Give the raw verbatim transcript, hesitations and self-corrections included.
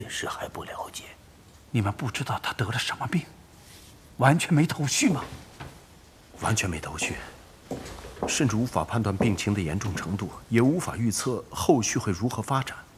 是还不了解。 你们不知道他得了什么病，完全没头绪吗？ 完全没头绪，甚至无法判断病情的严重程度，也无法预测后续会如何发展。